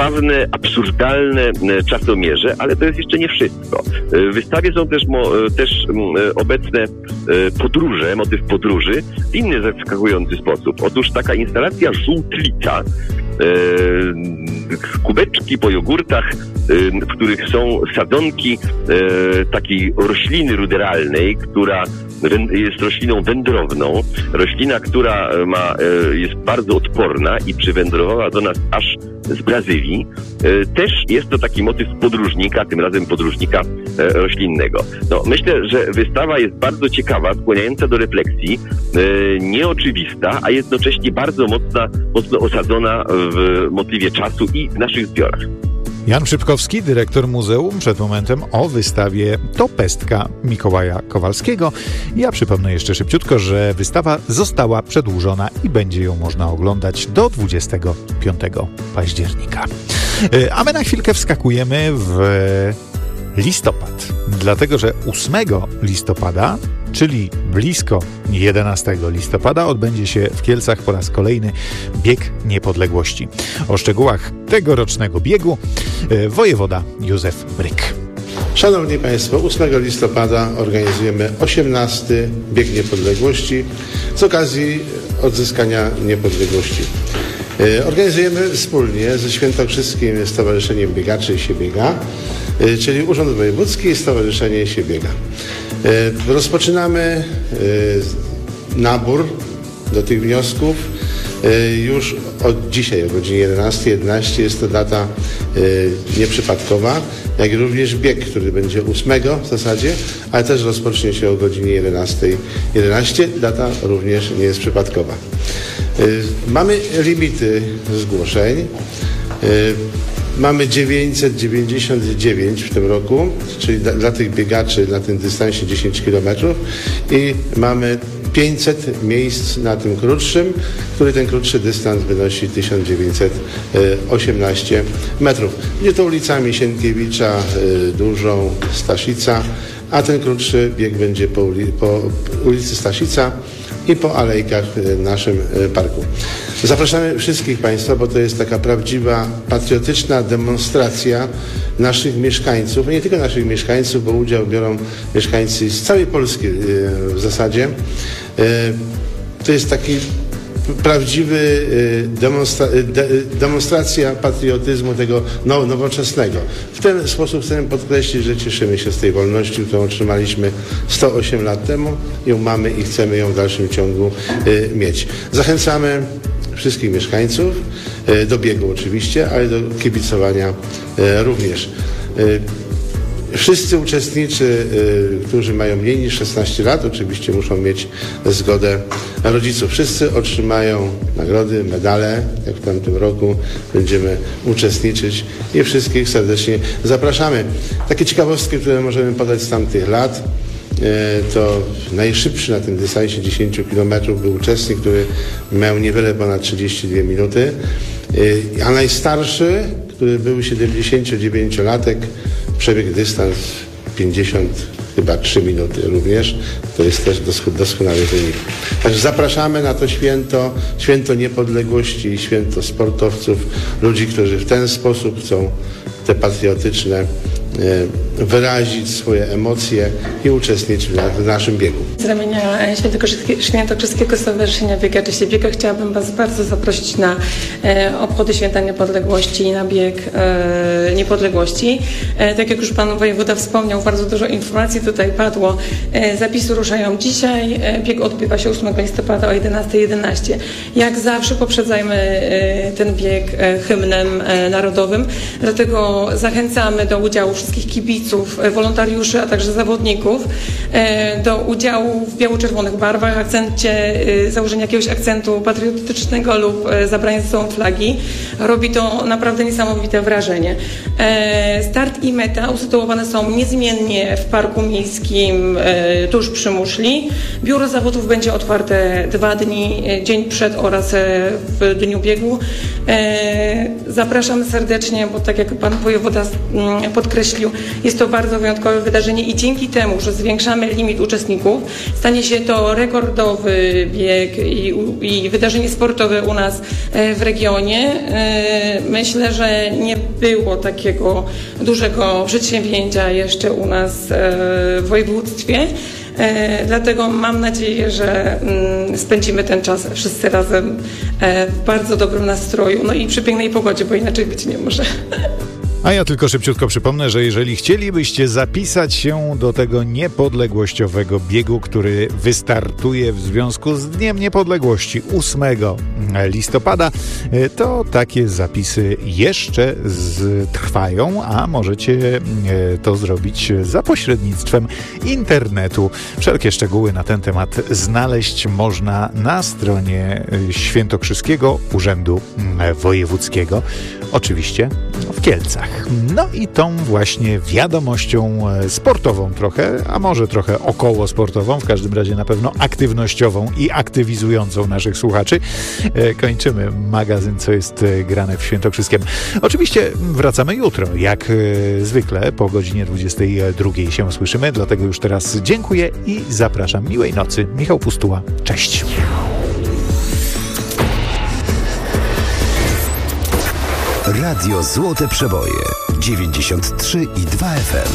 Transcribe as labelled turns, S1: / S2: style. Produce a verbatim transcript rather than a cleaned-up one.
S1: zabawne, absurdalne czasomierze, ale to jest jeszcze nie wszystko. W wystawie są też, mo, też obecne podróże, motyw podróży w inny zaskakujący sposób. Otóż taka instalacja żółtlica, kubeczki po jogurtach, w których są sadzonki takiej rośliny ruderalnej, która jest rośliną wędrowną. Roślina, która ma, jest bardzo odporna i przywędrowała do nas aż z Brazylii. Też jest to taki motyw podróżnika, tym razem podróżnika roślinnego. No, myślę, że wystawa jest bardzo ciekawa, skłaniająca do refleksji, nieoczywista, a jednocześnie bardzo mocna, mocno osadzona w motywie czasu i w naszych zbiorach.
S2: Jan Szybkowski, dyrektor muzeum, przed momentem o wystawie To pestka Mikołaja Kowalskiego. Ja przypomnę jeszcze szybciutko, że wystawa została przedłużona i będzie ją można oglądać do dwudziestego piątego października. A my na chwilkę wskakujemy w listopad, dlatego że ósmego listopada, czyli blisko jedenastego listopada, odbędzie się w Kielcach po raz kolejny Bieg Niepodległości. O szczegółach tegorocznego biegu wojewoda Józef Bryk.
S3: Szanowni Państwo, ósmego listopada organizujemy osiemnasty Bieg Niepodległości z okazji odzyskania niepodległości. Organizujemy wspólnie ze Świętokrzyskim Stowarzyszeniem Biegaczy się biega, czyli Urząd Wojewódzki i Stowarzyszenie się biega. Rozpoczynamy nabór do tych wniosków już od dzisiaj o godzinie jedenastej jedenaście. Jest to data nieprzypadkowa, jak również bieg, który będzie ósmego w zasadzie, ale też rozpocznie się o godzinie jedenastej jedenaście. Data również nie jest przypadkowa. Mamy limity zgłoszeń. Mamy dziewięćset dziewięćdziesiąt dziewięć w tym roku, czyli dla, dla tych biegaczy na tym dystansie dziesięć kilometrów, i mamy pięćset miejsc na tym krótszym, który ten krótszy dystans wynosi tysiąc dziewięćset osiemnaście metrów. Będzie to ulicami Sienkiewicza, Dużą, Staszica, a ten krótszy bieg będzie po, uli- po ulicy Staszica i po alejkach w naszym parku. Zapraszamy wszystkich Państwa, bo to jest taka prawdziwa, patriotyczna demonstracja naszych mieszkańców, nie tylko naszych mieszkańców, bo udział biorą mieszkańcy z całej Polski w zasadzie. To jest taki prawdziwy demonstra- de- demonstracja patriotyzmu tego now- nowoczesnego. W ten sposób chcemy podkreślić, że cieszymy się z tej wolności, którą otrzymaliśmy sto osiem lat temu. Ją mamy i chcemy ją w dalszym ciągu y, mieć. Zachęcamy wszystkich mieszkańców y, do biegu oczywiście, ale do kibicowania y, również. Y, Wszyscy uczestnicy, y, którzy mają mniej niż szesnaście lat, oczywiście muszą mieć zgodę rodziców. Wszyscy otrzymają nagrody, medale, jak w tamtym roku będziemy uczestniczyć i wszystkich serdecznie zapraszamy. Takie ciekawostki, które możemy podać z tamtych lat, y, to najszybszy na tym dystansie dziesięć kilometrów był uczestnik, który miał niewiele ponad trzydzieści dwie minuty, y, a najstarszy, który był siedemdziesięciodziewięciolatek, przebiegł dystans pięćdziesiąt chyba trzy minuty również. To jest też doskonały wynik. Także zapraszamy na to święto, święto niepodległości i święto sportowców, ludzi, którzy w ten sposób chcą te patriotyczne wyrazić swoje emocje i uczestniczyć w naszym biegu.
S4: Z ramienia Świętokrzyskiego Stowarzyszenia Biegaczy się biega chciałabym Was bardzo zaprosić na e, obchody Święta Niepodległości i na bieg e, Niepodległości. E, tak jak już Pan Wojewoda wspomniał, bardzo dużo informacji tutaj padło. E, zapisy ruszają dzisiaj. E, bieg odbywa się ósmego listopada o jedenastej jedenaście. Jak zawsze poprzedzajmy e, ten bieg e, hymnem e, narodowym. Dlatego zachęcamy do udziału wszystkich kibiców, wolontariuszy, a także zawodników do udziału w biało-czerwonych barwach, akcencie, założenia jakiegoś akcentu patriotycznego lub zabrania ze sobą flagi. Robi to naprawdę niesamowite wrażenie. Start i meta usytuowane są niezmiennie w Parku Miejskim tuż przy muszli. Biuro zawodów będzie otwarte dwa dni, dzień przed oraz w dniu biegu. Zapraszamy serdecznie, bo tak jak Pan Wojewoda podkreślił, podkreślił, jest to bardzo wyjątkowe wydarzenie i dzięki temu, że zwiększamy limit uczestników, stanie się to rekordowy bieg i, i wydarzenie sportowe u nas w regionie. Myślę, że nie było takiego dużego przedsięwzięcia jeszcze u nas w województwie. Dlatego mam nadzieję, że spędzimy ten czas wszyscy razem w bardzo dobrym nastroju, no i przy pięknej pogodzie, bo inaczej być nie może.
S2: A ja tylko szybciutko przypomnę, że jeżeli chcielibyście zapisać się do tego niepodległościowego biegu, który wystartuje w związku z Dniem Niepodległości ósmego listopada, to takie zapisy jeszcze z, trwają, a możecie to zrobić za pośrednictwem internetu. Wszelkie szczegóły na ten temat znaleźć można na stronie Świętokrzyskiego Urzędu Wojewódzkiego, oczywiście w Kielcach. No i tą właśnie wiadomością sportową trochę, a może trochę około sportową, w każdym razie na pewno aktywnościową i aktywizującą naszych słuchaczy, kończymy magazyn Co jest grane w Świętokrzyskiem. Oczywiście wracamy jutro, jak zwykle po godzinie dwudziestej drugiej się słyszymy, dlatego już teraz dziękuję i zapraszam. Miłej nocy. Michał Pustuła. Cześć.
S5: Radio Złote Przeboje dziewięćdziesiąt trzy i dwa F M.